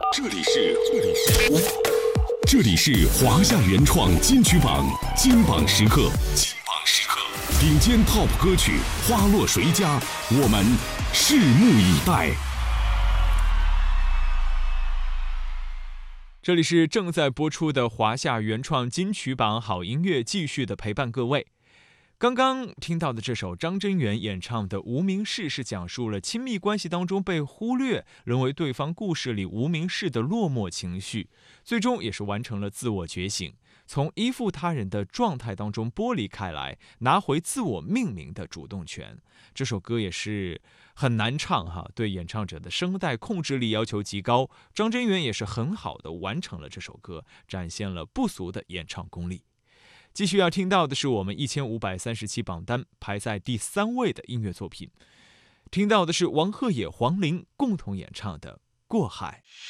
这里是华夏原创金曲榜金榜时刻，顶尖 TOP 歌曲花落谁家，我们拭目以待。 这里是正在播出的华夏原创金曲榜好音乐，继续的陪伴各位。刚刚听到的这首张真源演唱的《无名氏》，是讲述了亲密关系当中被忽略，沦为对方故事里无名氏的落寞情绪，最终也是完成了自我觉醒，从依附他人的状态当中剥离开来，拿回自我命名的主动权。这首歌也是很难唱哈，对演唱者的声带控制力要求极高，张真源也是很好的完成了这首歌，展现了不俗的演唱功力。继续要听到的是我们1537榜单排在第3位的音乐作品，听到的是王鹤野、黄龄共同演唱的《过海》。